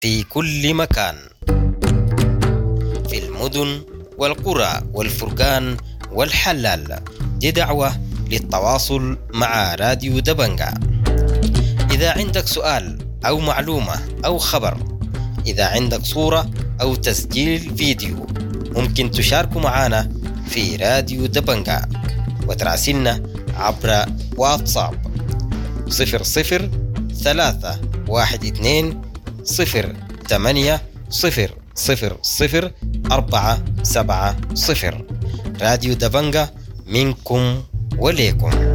في كل مكان، في المدن والقرى والفرقان والحلال. دي دعوة للتواصل مع راديو دبنجة. إذا عندك سؤال أو معلومة أو خبر، إذا عندك صورة أو تسجيل فيديو، ممكن تشاركوا معنا في راديو دبنجة وتراسلنا عبر واتساب 00321280000470. راديو دبنجة منكم وليكم.